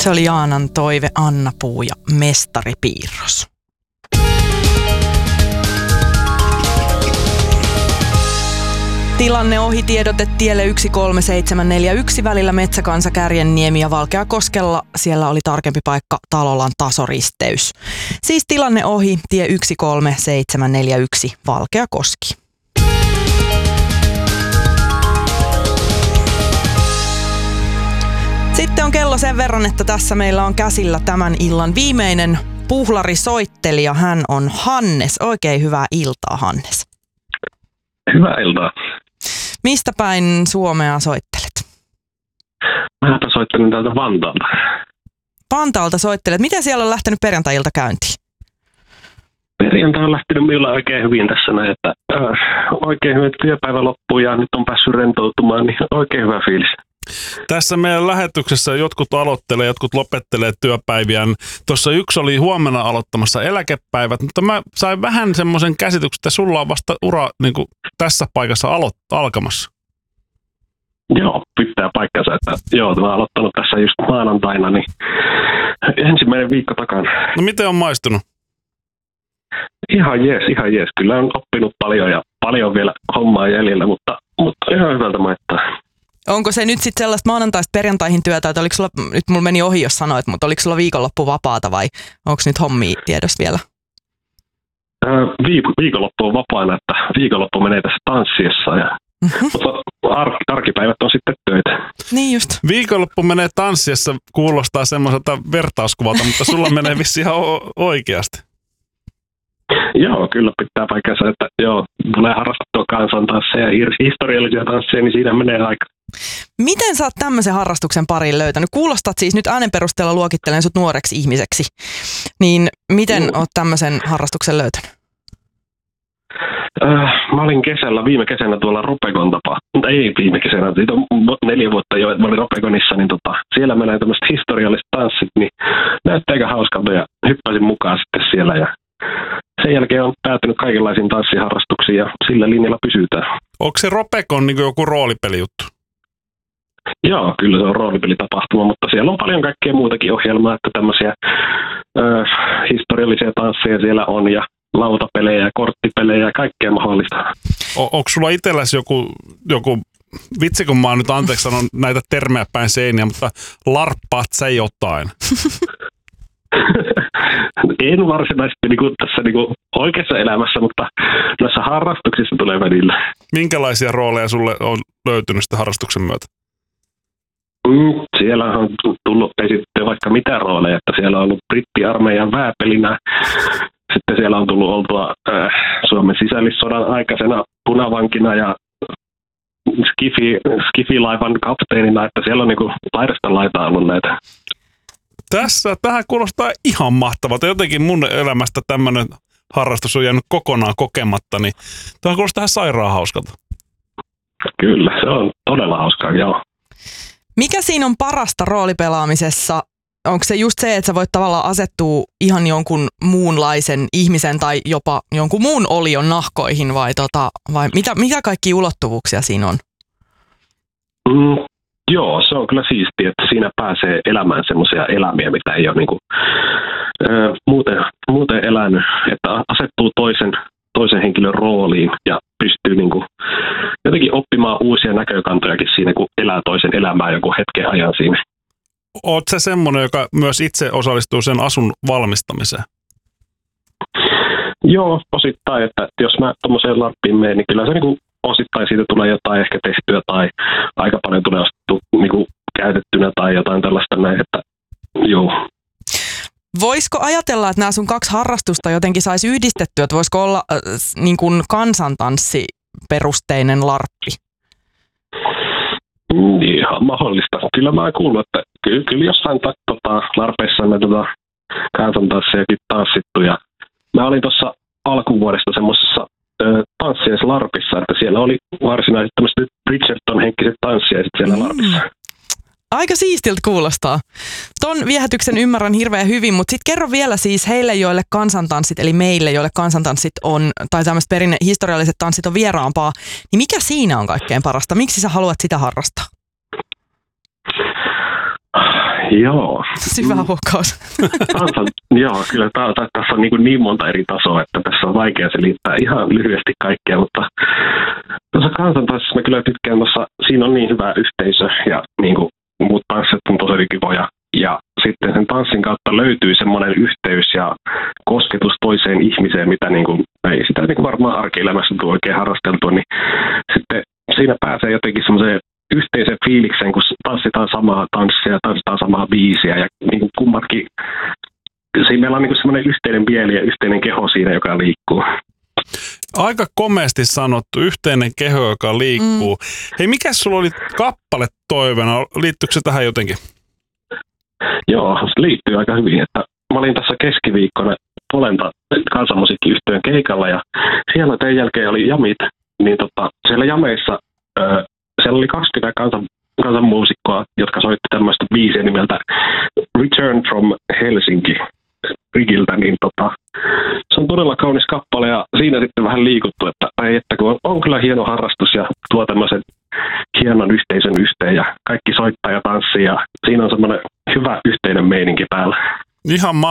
Se oli Jaanan toive, Anna Puu ja Mestari Piirros. Tilanne ohi, tiedote tielle 13741 välillä Metsäkansa, Kärjenniemi ja Valkeakoskella. Siellä oli tarkempi paikka Talolan tasoristeys. Siis tilanne ohi, tie 13741 Valkeakoski. Sitten on kello sen verran, että tässä meillä on käsillä tämän illan viimeinen puhlarisoittelija. Hän on Hannes. Oikein hyvää iltaa, Hannes. Hyvää iltaa. Mistä päin Suomea soittelet? Mäpä soittelin täältä Vantaalta. Vantaalta soittelet. Miten siellä on lähtenyt perjantai-ilta käyntiin? Perjantai on lähtenyt minulla oikein hyvin tässä näin, että oikein hyvä työpäivä loppuu ja nyt on päässyt rentoutumaan, niin oikein hyvä fiilis. Tässä meidän lähetyksessä jotkut aloittelee, jotkut lopettelee työpäiviään. Tuossa yksi oli huomenna aloittamassa eläkepäivät, mutta mä sain vähän semmoisen käsityksen, että sulla on vasta ura niin kuin tässä paikassa alkamassa. Joo, pitää paikkansa, että joo, mä oon aloittanut tässä just maanantaina, niin ensimmäinen viikko takana. No miten on maistunut? Ihan jees. Kyllä on oppinut paljon ja paljon vielä hommaa jäljellä, mutta ihan hyvältä maittaa. Onko se nyt sitten sellaista maanantaista perjantaihin työtä, että oliko sulla, nyt mulla meni ohi jos sanoit, mutta oliko sulla viikonloppu vapaata vai onko nyt hommia tiedossa vielä? Viikonloppu on vapaana, että viikonloppu menee tässä tanssiessa ja mutta arkipäivät on sitten töitä. Niin just. Viikonloppu menee tanssiessa, kuulostaa semmoiselta vertauskuvalta, mutta sulla menee vissiin ihan oikeasti. Joo, kyllä pitää paikkansa, että joo, tulee harrastettua kansantansseja ja historiallisia tansseja, niin siinä menee aika. Miten sä oot tämmöisen harrastuksen pariin löytänyt? Kuulostat siis nyt äänen perusteella luokittelen sut nuoreksi ihmiseksi. Niin miten oot tämmöisen harrastuksen löytänyt? Mä olin viime kesänä tuolla Ropekon mutta ei viime kesänä, siitä on 4 vuotta jo, että mä olin Ropekonissa, niin siellä menee tämmöiset historialliset tanssit, niin näyttää aika hauskalta ja hyppäsin mukaan sitten siellä ja sen jälkeen on päätynyt kaikenlaisiin tanssiharrastuksiin ja sillä linjalla pysytään. Onko se Ropekon niin joku roolipelijuttu? Joo, kyllä se on roolipelitapahtuma, mutta siellä on paljon kaikkea muutakin ohjelmaa, että tämmöisiä historiallisia tansseja siellä on ja lautapelejä ja korttipelejä ja kaikkea mahdollista. Onko sulla itselläsi joku, vitsi kun mä oon nyt anteeksi sanon näitä termejä päin seiniä, mutta larppaat sä jotain? En varsinaisesti tässä oikeassa elämässä, mutta näissä harrastuksissa tulee välillä. Minkälaisia rooleja sulle on löytynyt sitä harrastuksen myötä? Siellä on tullut esittyä vaikka mitä rooleja, että siellä on ollut brittiarmeijan vääpelinä. Sitten siellä on tullut oltua Suomen sisällissodan aikaisena punavankina ja skifilaivan kapteenina, että siellä on laidasta laitaa ollut näitä. Tähän kuulostaa ihan mahtavalta. Jotenkin mun elämästä tämmöinen harrastus on jäänyt kokonaan kokematta, niin tämä kuulostaa ihan sairaan hauskalta. Kyllä, se on todella hauskaa, joo. Mikä siinä on parasta roolipelaamisessa? Onko se just se, että sä voit tavallaan asettua ihan jonkun muunlaisen ihmisen tai jopa jonkun muun olion nahkoihin vai mitä kaikkia ulottuvuuksia siinä on? Joo, se on kyllä siistiä, että siinä pääsee elämään semmoisia elämiä, mitä ei ole muuten elänyt, että asettuu toisen henkilön rooliin ja pystyy jotenkin oppimaan uusia näkökantojakin siinä, kun elää toisen elämää joku hetken ajan siinä. Oot sä semmoinen, joka myös itse osallistuu sen asun valmistamiseen? Joo, osittain, että jos mä tommoseen larppiin menen, niin kyllä se osittain siitä tulee jotain ehkä tehtyä tai aika paljon tulee käytettynä tai jotain tällaista näin, että joo. Voisiko ajatella, että nämä sun 2 harrastusta jotenkin saisi yhdistettyä, että voisiko olla kansantanssiperusteinen larppi? Ihan mahdollista. Kyllä mä oon kuullut, että kyllä jossain larpeissa me kansantanssiakin tanssittu ja mä olin tuossa alkuvuodesta semmoisessa tanssiaislarpissa, että siellä oli varsinaisesti tämmöiset Bridgerton-henkiset tanssiaiset siellä larpissa. Aika siistiltä kuulostaa. Ton viehätyksen ymmärrän hirveän hyvin, mutta sitten kerro vielä siis heille, joille kansantanssit, eli meille, joille kansantanssit on, tai tämmöiset historialliset tanssit on vieraampaa, niin mikä siinä on kaikkein parasta? Miksi sä haluat sitä harrastaa? Joo. Syvä huokkaus. Joo, kyllä tässä on niin monta eri tasoa, että tässä on vaikea selittää ihan lyhyesti kaikkea, mutta tuossa kansantanssissa mä kyllä tykkään siinä on niin hyvä yhteisö ja niin kuin muut tanssit on tosi kivoja. Ja sitten sen tanssin kautta löytyy semmoinen yhteys ja kosketus toiseen ihmiseen, mitä niin kuin, ei sitä niin kuin varmaan arkielämässä tule oikein harrasteltua, niin sitten siinä pääsee jotenkin semmoiseen yhteisen fiilikseen, kun tanssitaan samaa tanssia, tanssitaan samaa biisiä ja niin kuin kummatkin, siinä meillä on niin kuin semmoinen yhteinen mieli ja yhteinen keho siinä, joka liikkuu. Aika komeasti sanottu, yhteinen keho, joka liikkuu. Hei, mikä sulla oli kappale toiveena? Liittyykö se tähän jotenkin? Joo, se liittyy aika hyvin, että mä olin tässä keskiviikkona Polenta kansanmusiikkiyhtiön keikalla ja siellä teidän jälkeen oli jamit, niin siellä jameissa siellä oli 20 kansanmuusikkoa, jotka soitti tämmöistä biisiä nimeltä Return from Helsinki Rigiltä, niin se on todella kaunis kappale ja siinä sitten vähän liikuttu, että kun on kyllä hieno harrastus ja tuo tämmöisen hienon yhteisön yhteen ja kaikki soittaa ja tanssii ja siinä on semmoinen hyvä yhteinen meininki päällä. Ihan